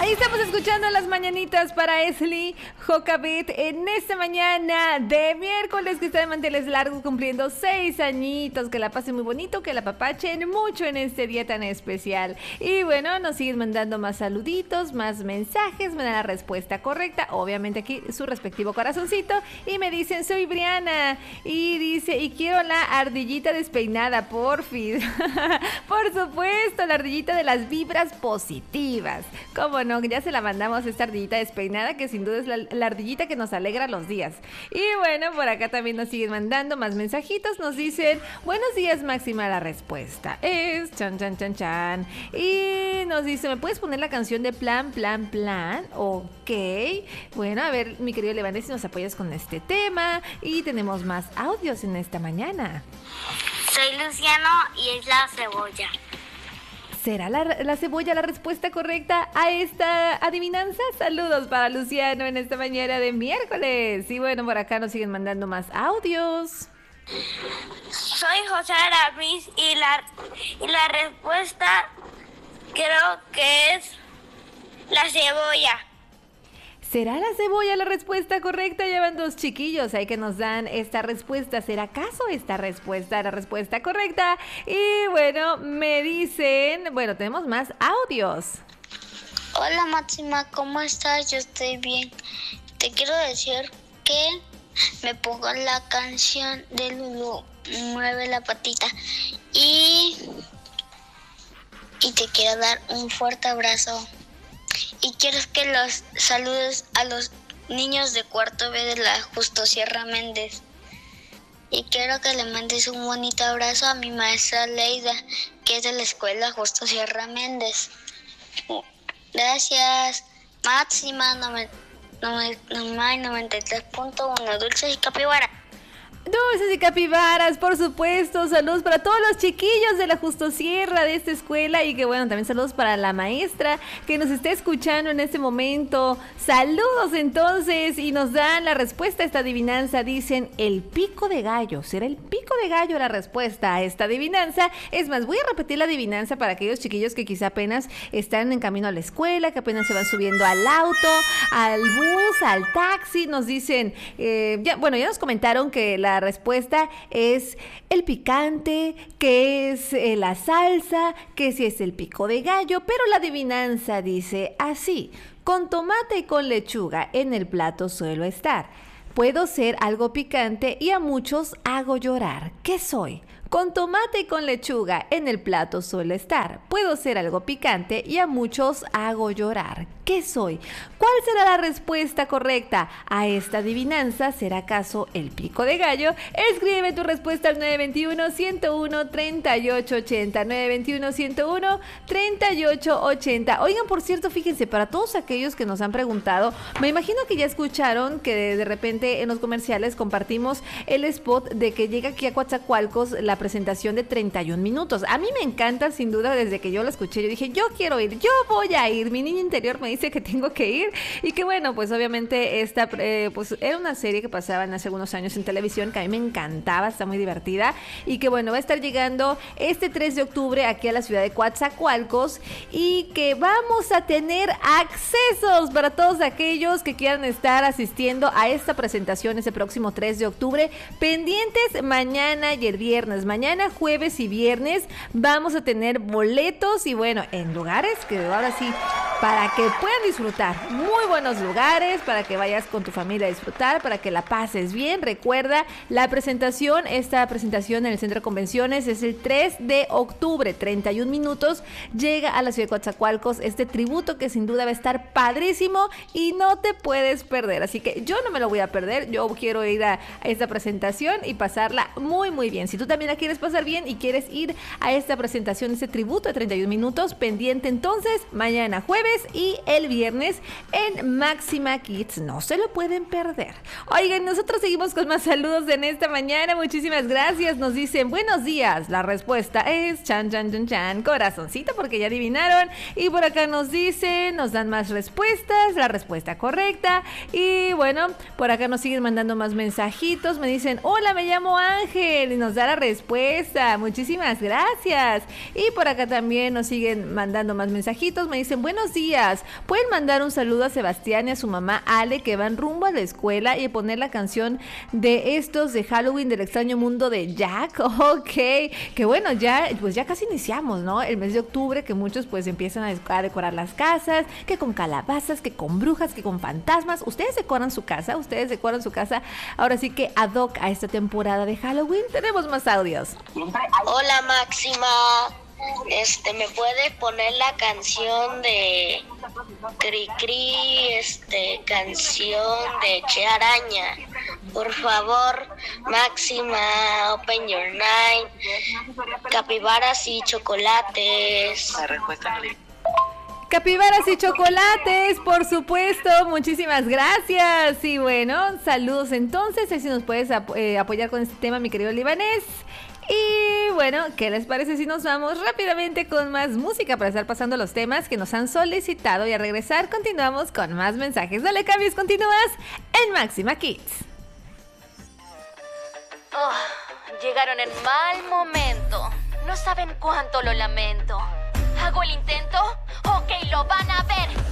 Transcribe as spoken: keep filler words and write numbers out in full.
Ahí estamos escuchando las mañanitas para Esli Jocabet en esta mañana de miércoles, que está de manteles largos cumpliendo seis añitos. Que la pasen muy bonito, que la papachen mucho en este día tan especial. Y bueno, nos siguen mandando más saluditos, más mensajes, me dan la respuesta correcta, obviamente aquí su respectivo corazoncito, y me dicen: soy Briana, y dice, y quiero la ardillita despeinada, porfis. Por supuesto, la ardillita de las vibras positivas. ¿Cómo no? Ya se la mandamos, esta ardillita despeinada, que sin duda es la, la ardillita que nos alegra los días. Y bueno, por acá también nos siguen mandando más mensajitos. Nos dicen: buenos días, Máxima. La respuesta es chan, chan, chan, chan. Y nos dice: ¿me puedes poner la canción de Plan, Plan, Plan? Ok. Bueno, a ver, mi querido Levanés, si nos apoyas con este tema. Y tenemos más audios en esta mañana. Soy Luciano y es la cebolla. ¿Será la, la cebolla la respuesta correcta a esta adivinanza? Saludos para Luciano en esta mañana de miércoles. Y bueno, por acá nos siguen mandando más audios. Soy José Aramis y la, y la respuesta creo que es la cebolla. ¿Será la cebolla la respuesta correcta? Llevan dos chiquillos ahí que nos dan esta respuesta. ¿Será acaso esta respuesta la respuesta correcta? Y bueno, me dicen... Bueno, tenemos más audios. Hola, Máxima, ¿cómo estás? Yo estoy bien. Te quiero decir que me pongo la canción de Lulu, Mueve la Patita. Y, y te quiero dar un fuerte abrazo. Y quiero que los saludes a los niños de cuarto B de la Justo Sierra Méndez. Y quiero que le mandes un bonito abrazo a mi maestra Leida, que es de la escuela Justo Sierra Méndez. Gracias. Máxima noventa y tres punto uno, Dulces y Capibara. Dulces y capibaras, por supuesto. Saludos para todos los chiquillos de la Justo Sierra de esta escuela. Y que bueno, también saludos para la maestra que nos está escuchando en este momento. Saludos entonces. Y nos dan la respuesta a esta adivinanza. Dicen: el pico de gallo. ¿Será el pico de gallo la respuesta a esta adivinanza? Es más, voy a repetir la adivinanza para aquellos chiquillos que quizá apenas están en camino a la escuela, que apenas se van subiendo al auto, al bus, al taxi. Nos dicen, eh, ya, bueno, ya nos comentaron que la respuesta es el picante, que es eh, la salsa, que si es el pico de gallo, pero la adivinanza dice así: con tomate y con lechuga en el plato suelo estar. Puedo ser algo picante y a muchos hago llorar. ¿Qué soy? Con tomate y con lechuga en el plato suelo estar. Puedo ser algo picante y a muchos hago llorar. ¿Qué soy? ¿Cuál será la respuesta correcta a esta adivinanza? ¿Será acaso el pico de gallo? Escribe tu respuesta al nueve dos uno, uno cero uno, tres ocho ocho cero. nueve dos uno, uno cero uno, tres ocho ocho cero. Oigan, por cierto, fíjense, para todos aquellos que nos han preguntado, me imagino que ya escucharon que de, de repente en los comerciales compartimos el spot de que llega aquí a Coatzacoalcos la presentación de treinta y un minutos. A mí me encanta, sin duda, desde que yo lo escuché. Yo dije, yo quiero ir, yo voy a ir. Mi niño interior me dice que tengo que ir. Y que bueno, pues obviamente esta eh, pues era una serie que pasaban hace algunos años en televisión, que a mí me encantaba, está muy divertida. Y que bueno, va a estar llegando este tres de octubre aquí a la ciudad de Coatzacoalcos, y que vamos a tener accesos para todos aquellos que quieran estar asistiendo a esta presentación ese próximo tres de octubre. Pendientes mañana y el viernes. Mañana, jueves y viernes vamos a tener boletos, y bueno, en lugares que ahora sí, para que puedan disfrutar, muy buenos lugares, para que vayas con tu familia a disfrutar, para que la pases bien. Recuerda, la presentación, esta presentación en el Centro de Convenciones es el tres de octubre, treinta y un minutos, llega a la ciudad de Coatzacoalcos este tributo que sin duda va a estar padrísimo y no te puedes perder, así que yo no me lo voy a perder. Yo quiero ir a, a esta presentación y pasarla muy muy bien. Si tú también la quieres pasar bien y quieres ir a esta presentación, este tributo de treinta y un minutos, pendiente entonces mañana jueves y el viernes en Máxima Kids, no se lo pueden perder. Oigan, nosotros seguimos con más saludos en esta mañana. Muchísimas gracias. Nos dicen: buenos días, la respuesta es chan chan chan chan, corazoncito, porque ya adivinaron. Y por acá nos dicen, nos dan más respuestas, la respuesta correcta. Y bueno, por acá nos siguen mandando más mensajitos. Me dicen: hola, me llamo Ángel, y nos da la respuesta. Muchísimas gracias. Y por acá también nos siguen mandando más mensajitos. Me dicen: buenos días, días. Pueden mandar un saludo a Sebastián y a su mamá Ale, que van rumbo a la escuela, y poner la canción de estos de Halloween del extraño mundo de Jack. Ok, que bueno, ya pues ya casi iniciamos, ¿no? El mes de octubre, que muchos pues empiezan a decorar las casas, que con calabazas, que con brujas, que con fantasmas. ¿Ustedes decoran su casa? ¿Ustedes decoran su casa? Ahora sí que ad hoc a esta temporada de Halloween. Tenemos más audios. Hola Máxima, este, ¿me puede poner la canción de Cri Cri, este, canción de Che Araña? Por favor, Máxima, open your night, capibaras y chocolates. La respuesta es Capibaras y chocolates, por supuesto, muchísimas gracias. Y bueno, saludos entonces, si nos puedes ap- eh, apoyar con este tema, mi querido libanés. Y bueno, ¿qué les parece si nos vamos rápidamente con más música para estar pasando los temas que nos han solicitado? Y a regresar continuamos con más mensajes. Dale cambios, continúas en Máxima Kids. Oh, llegaron en mal momento. No saben cuánto lo lamento. ¿Hago el intento? Ok, lo van a ver.